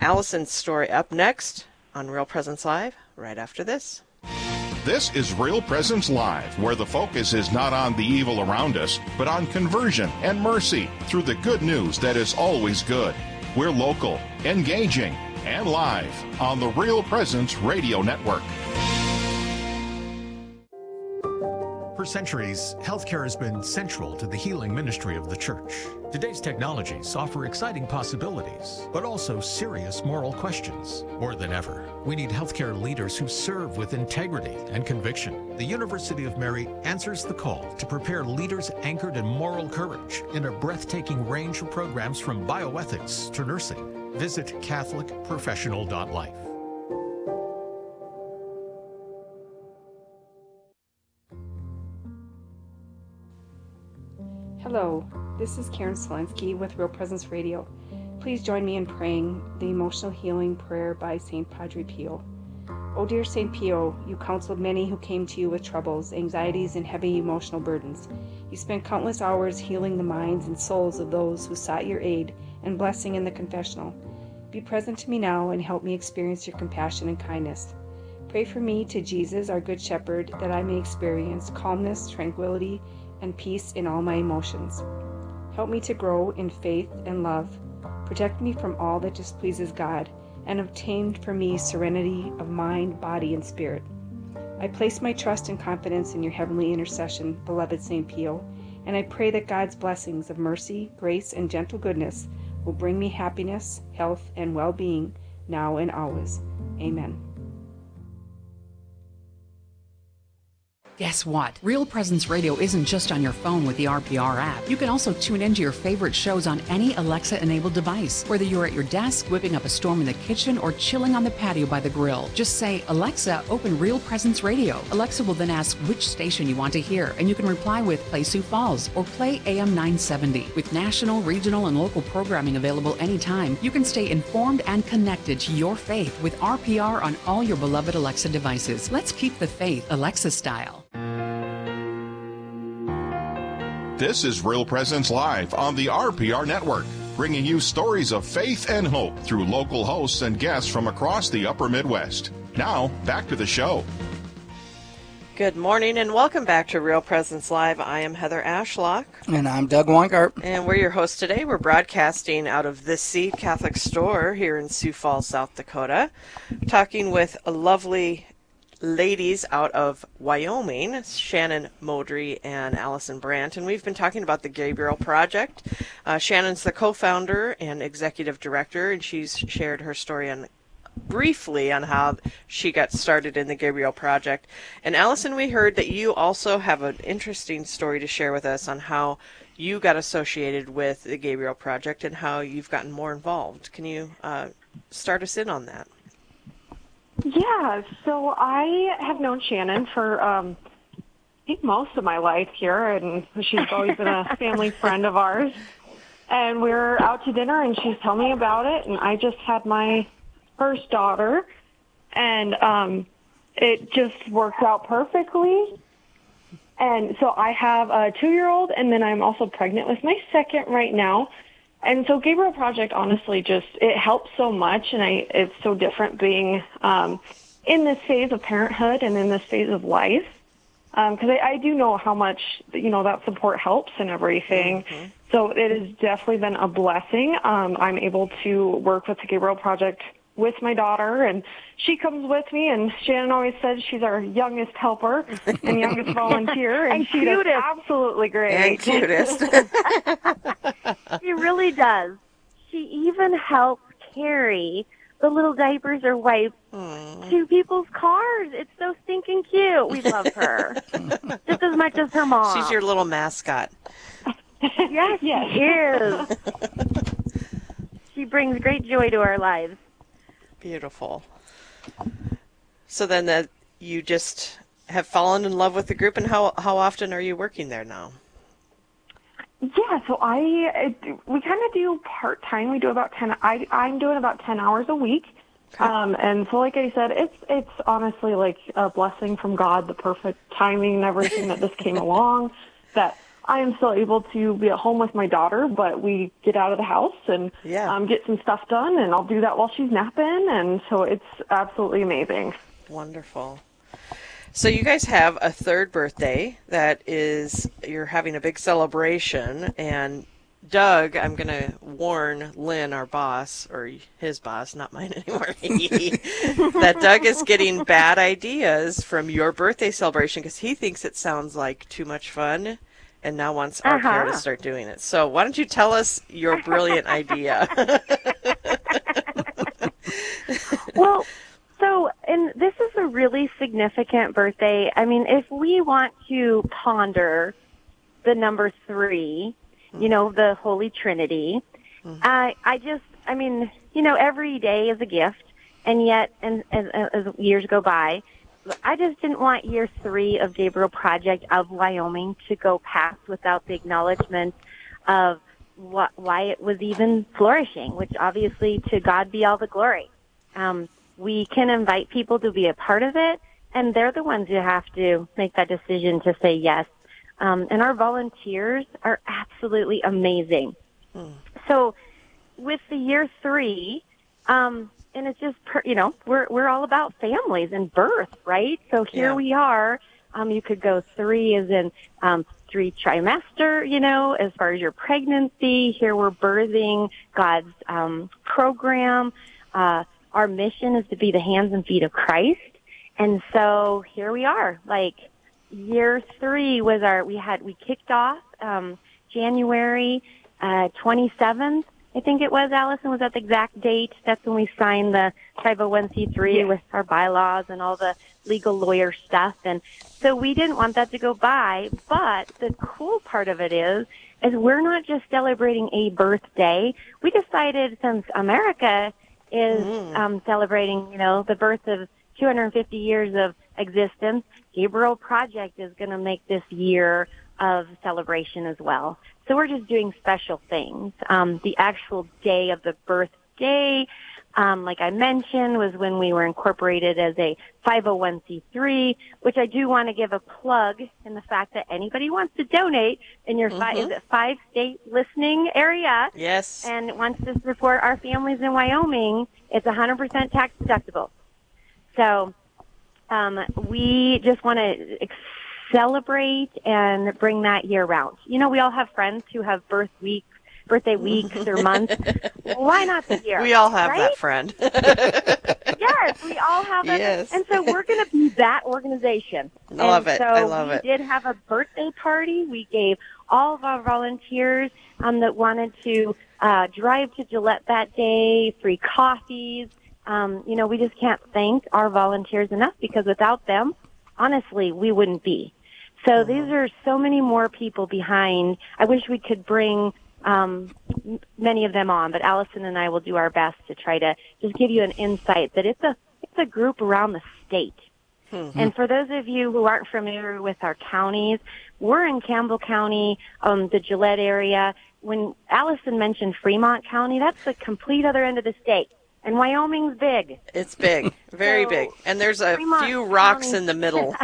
Allison's story up next on Real Presence Live, right after this. This is Real Presence Live, where the focus is not on the evil around us, but on conversion and mercy through the good news that is always good. We're local, engaging, and live on the Real Presence Radio Network. For centuries, healthcare has been central to the healing ministry of the church. Today's technologies offer exciting possibilities, but also serious moral questions. More than ever, we need healthcare leaders who serve with integrity and conviction. The University of Mary answers the call to prepare leaders anchored in moral courage in a breathtaking range of programs from bioethics to nursing. Visit CatholicProfessional.life. Hello, this is Karen Selensky with Real Presence Radio. Please join me in praying the emotional healing prayer by St. Padre Pio. O dear St. Pio, you counseled many who came to you with troubles, anxieties, and heavy emotional burdens. You spent countless hours healing the minds and souls of those who sought your aid and blessing in the confessional. Be present to me now and help me experience your compassion and kindness. Pray for me to Jesus, our Good Shepherd, that I may experience calmness, tranquility, and peace in all my emotions. Help me to grow in faith and love. Protect me from all that displeases God, and obtain for me serenity of mind, body, and spirit. I place my trust and confidence in your heavenly intercession, beloved St. Pio, and I pray that God's blessings of mercy, grace, and gentle goodness will bring me happiness, health, and well-being now and always. Amen. Guess what? Real Presence Radio isn't just on your phone with the RPR app. You can also tune into your favorite shows on any Alexa-enabled device, whether you're at your desk, whipping up a storm in the kitchen, or chilling on the patio by the grill. Just say, Alexa, open Real Presence Radio. Alexa will then ask which station you want to hear, and you can reply with Play Sioux Falls or Play AM 970. With national, regional, and local programming available anytime, you can stay informed and connected to your faith with RPR on all your beloved Alexa devices. Let's keep the faith Alexa style. This is Real Presence Live on the RPR Network, bringing you stories of faith and hope through local hosts and guests from across the upper Midwest. Now, back to the show. Good morning and welcome back to Real Presence Live. I am Heather Ashlock. And I'm Doug Weingart. And we're your hosts today. We're broadcasting out of This Seed Catholic Store here in Sioux Falls, South Dakota, talking with a lovely ladies out of Wyoming, Shannon Modry and Allison Brandt, and we've been talking about the Gabriel Project. Shannon's the co-founder and executive director, and she's shared her story briefly on how she got started in the Gabriel Project. And Allison, we heard that you also have an interesting story to share with us on how you got associated with the Gabriel Project and how you've gotten more involved. Can you start us in on that? Yeah, so I have known Shannon for, I think, most of my life here, and she's always been a family friend of ours. And we were out to dinner, and she's telling me about it, and I just had my first daughter, and it just worked out perfectly. And so I have a 2-year-old, and then I'm also pregnant with my second right now. And so Gabriel Project, honestly, it helps so much, and it's so different being in this phase of parenthood and in this phase of life, because I do know how much, that support helps and everything. Mm-hmm. So it has definitely been a blessing. I'm able to work with the Gabriel Project with my daughter, and she comes with me, and Shannon always says she's our youngest helper and youngest volunteer, and she does absolutely great. And cutest. She really does. She even helps carry the little diapers or wipes to people's cars. It's so stinking cute. We love her. Just as much as her mom. She's your little mascot. Yes, she is. She brings great joy to our lives. Beautiful. So then you just have fallen in love with the group, and how often are you working there now? Yeah, so we kind of do part-time. We do about 10, I'm doing about 10 hours a week. Okay. And so like I said, it's honestly like a blessing from God, the perfect timing and everything that this came along, that I am still able to be at home with my daughter, but we get out of the house and get some stuff done, and I'll do that while she's napping, and so it's absolutely amazing. Wonderful. So you guys have a third birthday that is, you're having a big celebration, and Doug, I'm going to warn Lynn, our boss, or his boss, not mine anymore, that Doug is getting bad ideas from your birthday celebration because he thinks it sounds like too much fun and now wants our care to start doing it. So why don't you tell us your brilliant idea? Well, and this is a really significant birthday. I mean, if we want to ponder the number 3, the Holy Trinity, every day is a gift, and yet, and as years go by, I just didn't want year 3 of Gabriel Project of Wyoming to go past without the acknowledgement of why it was even flourishing, which obviously to God be all the glory. We can invite people to be a part of it, and they're the ones who have to make that decision to say yes. And our volunteers are absolutely amazing. So with the year 3, and it's just, we're all about families and birth, right? So here we are. You could go 3 as in 3 trimester, as far as your pregnancy. Here we're birthing God's program. Our mission is to be the hands and feet of Christ. And so here we are, year 3 was we kicked off, January, 27th, I think it was, Allison, was that the exact date? That's when we signed the 501c3 with our bylaws and all the legal lawyer stuff. And so we didn't want that to go by, but the cool part of it is we're not just celebrating a birthday. We decided since America is celebrating, the birth of 250 years of existence, Gabriel Project is going to make this year of celebration as well. So we're just doing special things. The actual day of the birthday, like I mentioned, was when we were incorporated as a 501c3, which I do want to give a plug in the fact that anybody wants to donate in your 5-state listening area. Yes. And wants to support our families in Wyoming, it's 100% tax deductible. So we just want to celebrate and bring that year round. We all have friends who have birthday weeks or months. Why not this year? We all have that friend. Yes, we all have that. Yes. And so we're going to be that organization. I love it. We did have a birthday party. We gave all of our volunteers that wanted to drive to Gillette that day, free coffees. We just can't thank our volunteers enough because without them, honestly, we wouldn't be. So these are so many more people behind. I wish we could bring many of them on, but Allison and I will do our best to try to just give you an insight that it's a group around the state. And for those of you who aren't familiar with our counties, we're in Campbell County, the Gillette area. When Allison mentioned Fremont County, that's the complete other end of the state. And Wyoming's big. It's big, very big. And there's a few rocks in the middle.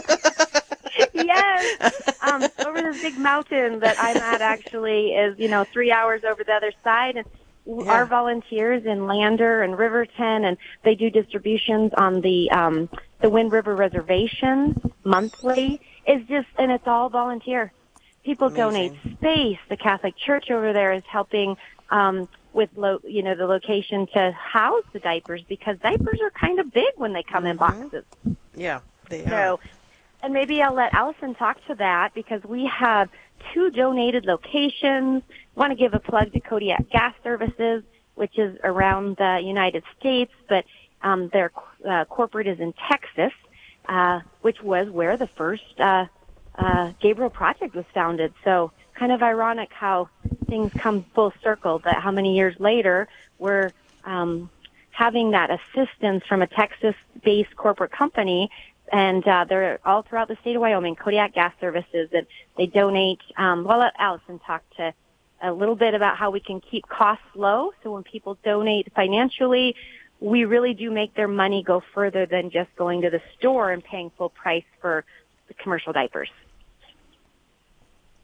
Yes. Over this big mountain that I'm at actually is, 3 hours over the other side. And our volunteers in Lander and Riverton, and they do distributions on the Wind River Reservation monthly. And it's all volunteer. People donate space. The Catholic Church over there is helping, with the location to house the diapers because diapers are kind of big when they come in boxes. Yeah, they are. And maybe I'll let Allison talk to that because we have 2 donated locations. I want to give a plug to Kodiak Gas Services, which is around the United States, but their corporate is in Texas, which was where the first Gabriel Project was founded. So kind of ironic how things come full circle, that how many years later we're having that assistance from a Texas-based corporate company, and they're all throughout the state of Wyoming, Kodiak Gas Services, and they donate. I'll let Allison talk to a little bit about how we can keep costs low, so when people donate financially, we really do make their money go further than just going to the store and paying full price for the commercial diapers.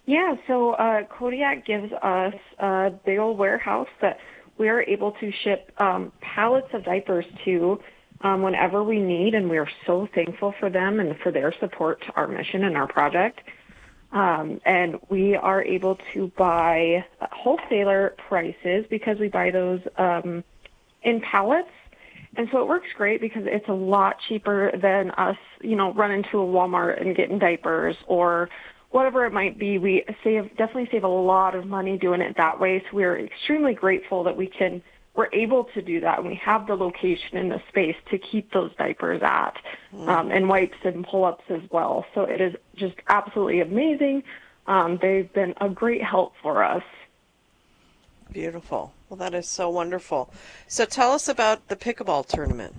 Yeah, so Kodiak gives us a big old warehouse that we are able to ship pallets of diapers to whenever we need, and we are so thankful for them and for their support to our mission and our project. And we are able to buy wholesaler prices because we buy those in pallets. And so it works great because it's a lot cheaper than us, running to a Walmart and getting diapers or whatever it might be. We definitely save a lot of money doing it that way. So we're extremely grateful that we're able to do that, and we have the location and the space to keep those diapers at, and wipes and pull-ups as well. So it is just absolutely amazing. They've been a great help for us. Beautiful. Well, that is so wonderful. So tell us about the pickleball tournament.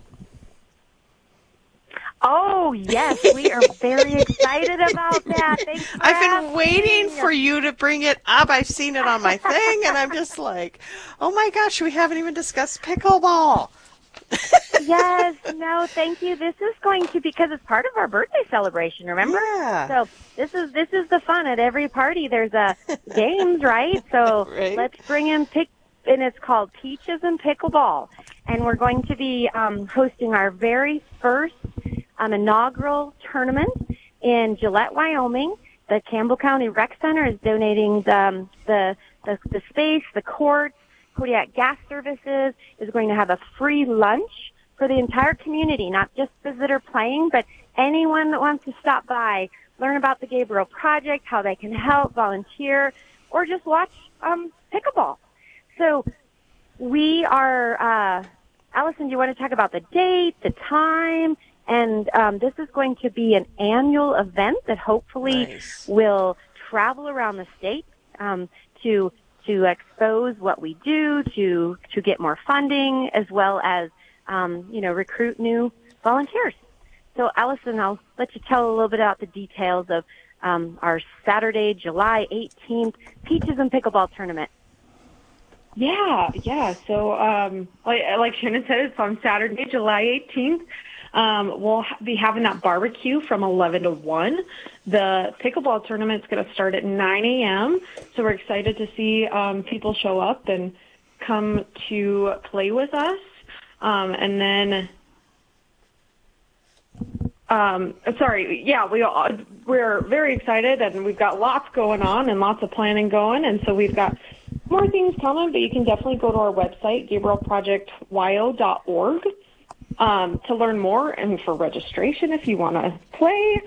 Oh, yes, we are very excited about that. Thanks for I've been asking. waiting for you to bring it up. I've seen it on my thing, and I'm just like, oh my gosh, we haven't even discussed pickleball. Yes, no, thank you. This is going to be, because it's part of our birthday celebration, remember? Yeah. So this is the fun. At every party there's games, right? So Right. Let's bring in and it's called Peaches and Pickleball. And we're going to be hosting our very first inaugural tournament in Gillette, Wyoming. The Campbell County Rec Center is donating the space, the courts. Kodiak Gas Services is going to have a free lunch for the entire community, not just visitor playing, but anyone that wants to stop by, learn about the Gabriel Project, how they can help, volunteer, or just watch pickleball. So we are, Allison, do you want to talk about the date, the time? And this is going to be an annual event that hopefully will travel around the state to expose what we do, to get more funding, as well as recruit new volunteers. So, Allison, I'll let you tell a little bit about the details of our Saturday, July 18th Peaches and Pickleball Tournament. Yeah. So, like Shannon said, it's on Saturday, July 18th. We'll be having that barbecue from 11 to 1. The pickleball tournament's going to start at 9 a.m., so we're excited to see people show up and come to play with us. And then, we're very excited, and we've got lots going on and lots of planning going, and so we've got more things coming, but you can definitely go to our website, GabrielProjectWyo.org. To learn more and for registration if you want to play.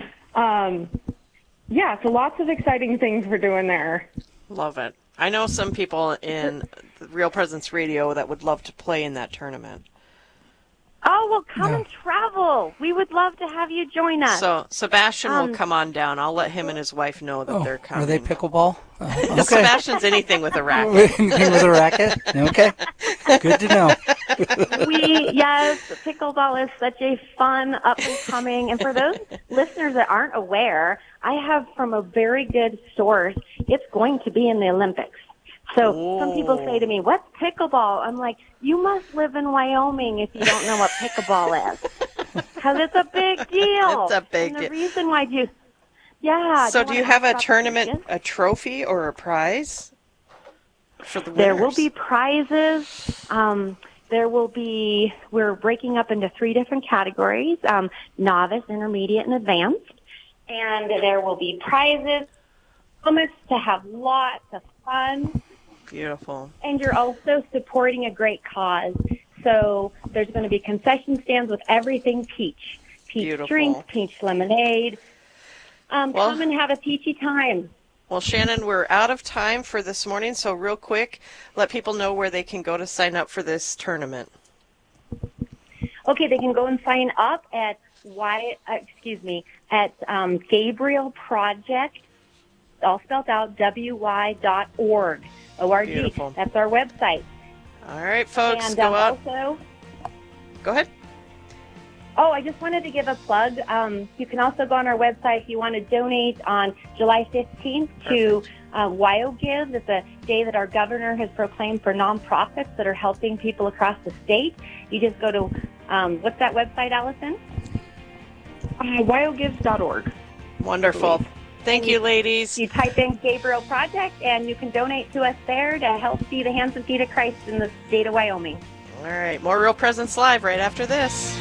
So lots of exciting things we're doing there. Love it. I know some people in Real Presence Radio that would love to play in that tournament. Oh, well, come and travel. We would love to have you join us. So Sebastian will come on down. I'll let him and his wife know that they're coming. Are they pickleball? Okay. Sebastian's anything with a racket. Anything with a racket? Okay. Good to know. Yes, pickleball is such a fun, up-and-coming, and for those listeners that aren't aware, I have from a very good source, it's going to be in the Olympics. So some people say to me, what's pickleball? I'm like, you must live in Wyoming if you don't know what pickleball is. Because it's a big deal. It's a big deal. And the reason why So do you have a tournament, a trophy, or a prize for the winners? There will be prizes. We're breaking up into 3 different categories, novice, intermediate, and advanced. And there will be prizes, moments to have lots of fun. Beautiful. And you're also supporting a great cause. So there's going to be concession stands with everything peach. Peach drinks, peach lemonade. Come and have a peachy time. Well, Shannon, we're out of time for this morning, so real quick, let people know where they can go to sign up for this tournament. Okay, they can go and sign up at Gabriel Project, all spelled out, WY.org. O-R-G. Beautiful. That's our website. All right, folks, and go up. Also, go ahead. Oh, I just wanted to give a plug. You can also go on our website if you want to donate on July 15th to WyoGive. It's a day that our governor has proclaimed for nonprofits that are helping people across the state. You just go to, what's that website, Allison? WyoGives.org. Wonderful. Thank you, ladies. You type in Gabriel Project, and you can donate to us there to help be the hands and feet of Christ in the state of Wyoming. All right, more Real Presence Live right after this.